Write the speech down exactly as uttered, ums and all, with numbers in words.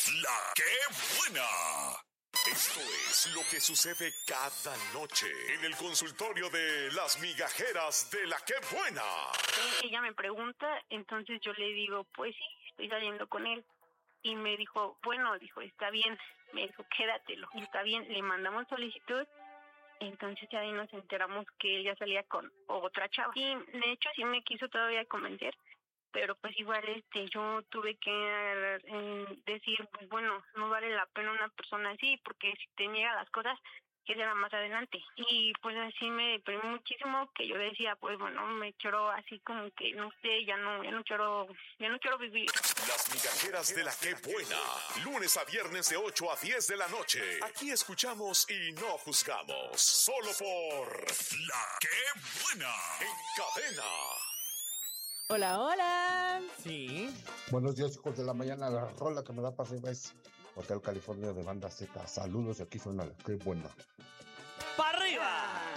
La Qué Buena. Esto es lo que sucede cada noche en el consultorio de las migajeras de La Qué Buena. Ella me pregunta, entonces yo le digo, pues sí, estoy saliendo con él. Y me dijo, bueno, dijo, está bien. Me dijo, quédatelo. Y está bien, le mandamos solicitud. Entonces ya ahí nos enteramos que ella salía con otra chava. Y de hecho sí me quiso todavía convencer. Pero pues igual este yo tuve que eh, decir, pues bueno, no vale la pena una persona así, porque si te niega las cosas, que será más adelante. Y pues así me deprimí muchísimo, que yo decía, pues bueno, me quiero así como que, no sé, ya no, ya no quiero, ya no quiero vivir. Las migajeras de La Qué Buena, lunes a viernes de ocho a diez de la noche. Aquí escuchamos y no juzgamos, solo por La Qué Buena, en cadena. Hola, hola. Sí. Buenos días, hijos de la mañana. La rola que me da para arriba es Hotel California de Banda Z. Saludos, y aquí suena La Qué Buena. ¡Para arriba!